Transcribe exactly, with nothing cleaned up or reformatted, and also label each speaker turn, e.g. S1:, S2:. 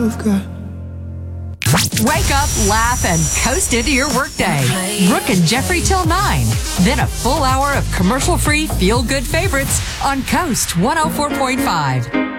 S1: Wake up, laugh, and coast into your workday. Brooke and Jeffrey till nine. Then a full hour of commercial-free feel-good favorites on Coast one oh four point five.